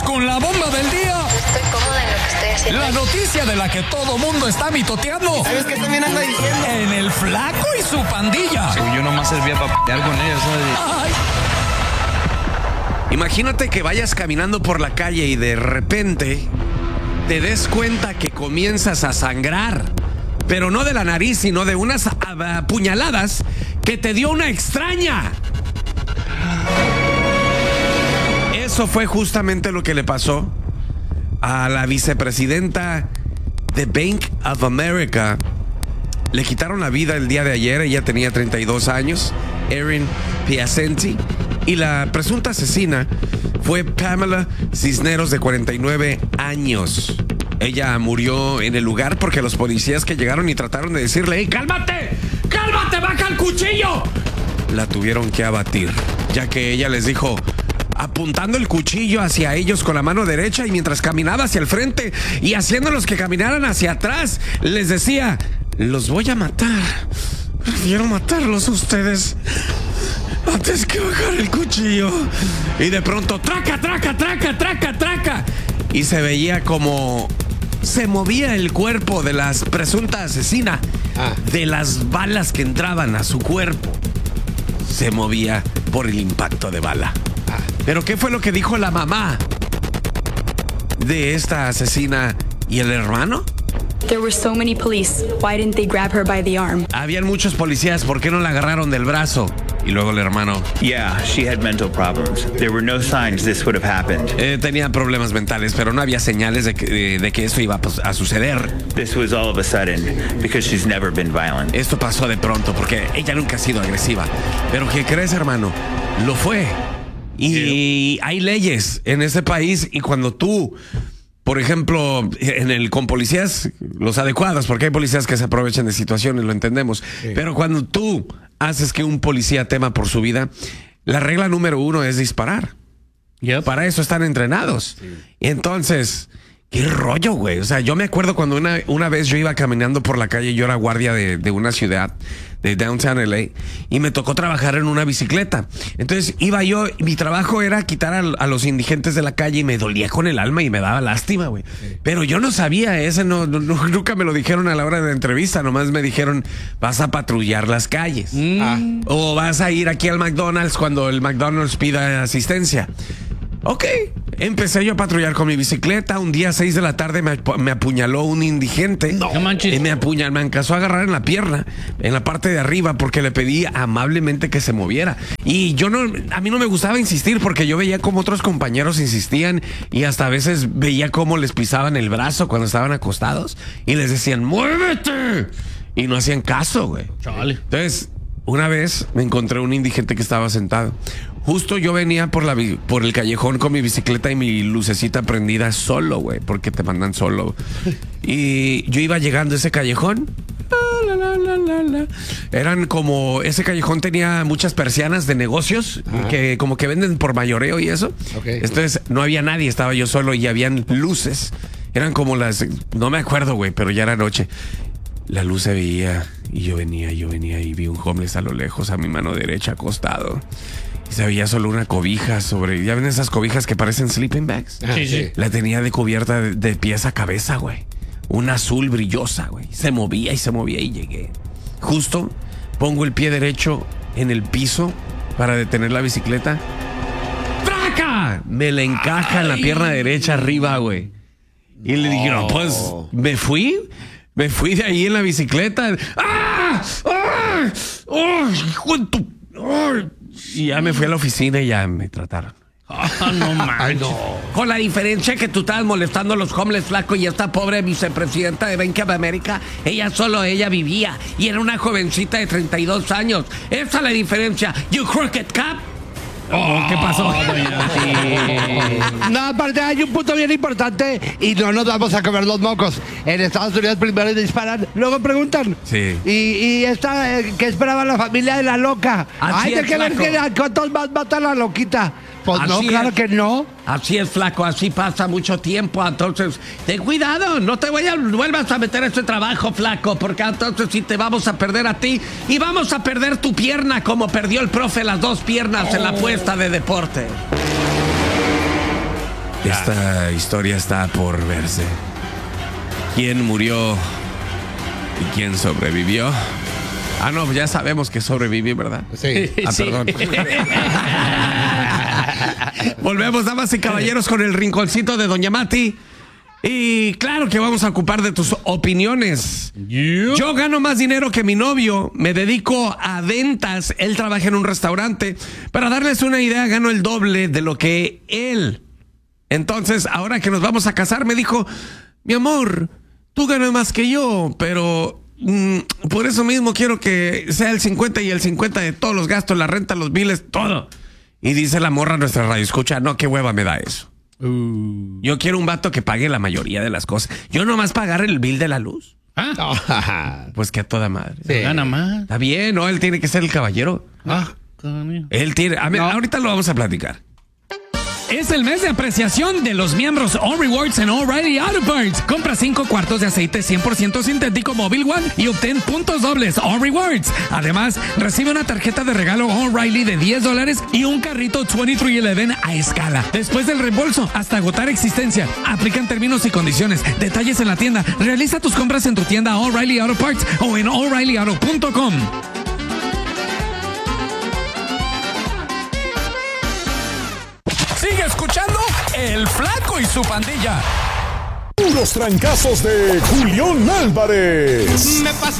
con la bomba del día. Estoy cómoda en lo que estoy haciendo. La noticia de la que todo mundo está mitoteando. ¿Sabes qué también anda diciendo? En el Flaco y su pandilla. Según yo nomás servía para pelear con ellos, ¿sabes? Ay. Imagínate que vayas caminando por la calle y de repente te des cuenta que comienzas a sangrar. Pero no de la nariz, sino de unas puñaladas que te dio una extraña. Eso fue justamente lo que le pasó a la vicepresidenta de Bank of America. Le quitaron la vida el día de ayer. Ella tenía 32 años, Erin Piacenti. Y la presunta asesina fue Pamela Cisneros, de 49 años. Ella murió en el lugar porque los policías que llegaron y trataron de decirle: ¡Hey, cálmate! ¡Cálmate! ¡Baja el cuchillo! La tuvieron que abatir, ya que ella les dijo, apuntando el cuchillo hacia ellos con la mano derecha, y mientras caminaba hacia el frente y haciéndolos que caminaran hacia atrás, les decía: los voy a matar. Prefiero matarlos a ustedes antes que bajar el cuchillo. Y de pronto, traca, traca, traca, traca, traca. Y se veía como se movía el cuerpo de la presunta asesina. De las balas que entraban a su cuerpo. Se movía por el impacto de bala. Pero ¿qué fue lo que dijo la mamá de esta asesina y el hermano? There were so many police. Why didn't they grab her by the arm? Habían muchos policías, ¿por qué no la agarraron del brazo? Y luego el hermano: Yeah, she had mental problems. There were no signs this would have happened. tenía problemas mentales, pero no había señales de que esto iba a suceder. This was all of a sudden because she's never been violent. Esto pasó de pronto porque ella nunca ha sido agresiva. Pero ¿qué crees, hermano? Lo fue. Y hay leyes en este país, y cuando tú, por ejemplo, con policías, los adecuados, porque hay policías que se aprovechan de situaciones, lo entendemos. Sí. Pero cuando tú haces que un policía tema por su vida, la regla número 1 es disparar. Yep. Para eso están entrenados. Sí. Entonces, qué rollo, güey. O sea, yo me acuerdo cuando una vez yo iba caminando por la calle, yo era guardia de una ciudad, de Downtown LA, y me tocó trabajar en una bicicleta. Entonces iba yo, mi trabajo era quitar a los indigentes de la calle, y me dolía con el alma y me daba lástima, güey. Sí. Pero yo no sabía, nunca me lo dijeron a la hora de la entrevista, nomás me dijeron: vas a patrullar las calles. O vas a ir aquí al McDonald's cuando el McDonald's pida asistencia. Ok, empecé yo a patrullar con mi bicicleta. Un día a 6 de la tarde me apuñaló un indigente. No manches. Y me alcanzó a agarrar en la pierna, en la parte de arriba, porque le pedí amablemente que se moviera. Y a mí no me gustaba insistir, porque yo veía como otros compañeros insistían, y hasta a veces veía cómo les pisaban el brazo cuando estaban acostados y les decían: ¡muévete! Y no hacían caso, güey. Chale. Entonces, una vez me encontré un indigente que estaba sentado. Justo yo venía por el callejón con mi bicicleta y mi lucecita prendida solo, güey, porque te mandan solo. Y yo iba llegando a ese callejón. Eran como... Ese callejón tenía muchas persianas de negocios que como que venden por mayoreo y eso. Okay. Entonces no había nadie, estaba yo solo, y habían luces. Eran como las... No me acuerdo, güey, pero ya era noche. La luz se veía y yo venía y vi un homeless a lo lejos, a mi mano derecha, acostado. Y se veía solo una cobija sobre... ¿Ya ven esas cobijas que parecen sleeping bags? Sí, sí. La tenía de cubierta de pies a cabeza, güey. Una azul brillosa, güey. Se movía y llegué. Justo pongo el pie derecho en el piso para detener la bicicleta. ¡Traca! Me le encaja en la pierna derecha arriba, güey. Y le dije: no, pues, me fui de ahí en la bicicleta. ¡Ah! ¡Ah! ¡Oh, hijo de tu... ¡Oh! Y ya me fui a la oficina y ya me trataron. No manches. No. Con la diferencia que tú estabas molestando a los homeless, flaco, y esta pobre vicepresidenta de Bank of America, ella vivía, y era una jovencita de 32 años. Esa es la diferencia. You crooked cop. ¿Qué pasó? No, aparte hay un punto bien importante, y no nos vamos a comer los mocos. En Estados Unidos primero disparan, luego preguntan. Sí. Y esta, ¿qué esperaba la familia de la loca? Hay que ver cuántos más mata la loquita. Pues así no, claro que no. Así es, flaco, así pasa mucho tiempo. Entonces, ten cuidado, no te vuelvas a meter a ese trabajo, flaco, porque entonces sí te vamos a perder a ti y vamos a perder tu pierna, como perdió el profe las 2 piernas en la apuesta de deporte. Esta historia está por verse. ¿Quién murió y quién sobrevivió? Ah, no, ya sabemos que sobreviví, ¿verdad? Sí. Ah, perdón. Volvemos, damas y caballeros, con el rinconcito de Doña Mati. Y claro que vamos a ocupar de tus opiniones. Yo gano más dinero que mi novio, me dedico a ventas, él trabaja en un restaurante. Para darles una idea, gano el doble de lo que él. Entonces, ahora que nos vamos a casar, me dijo, mi amor, tú ganas más que yo, pero por eso mismo quiero que sea el 50 y el 50 de todos los gastos, la renta, los biles, todo. Y dice la morra a nuestra radio, escucha, no, qué hueva me da eso. Yo quiero un vato que pague la mayoría de las cosas. Yo nomás pagar el bill de la luz. Pues que a toda madre. Sí. Gana más. Está bien, ¿no? Él tiene que ser el caballero. Él tiene... A ver, ahorita lo vamos a platicar. Es el mes de apreciación de los miembros All Rewards en O'Reilly Auto Parts. Compra 5 cuartos de aceite 100% sintético Móvil One y obtén puntos dobles All Rewards. Además, recibe una tarjeta de regalo O'Reilly de $10 y un carrito 2311 a escala. Después del reembolso, hasta agotar existencia. Aplican términos y condiciones. Detalles en la tienda. Realiza tus compras en tu tienda O'Reilly Auto Parts o en O'ReillyAuto.com. Sigue escuchando El Flaco y su pandilla. Los trancazos de Julián Álvarez. Me pasé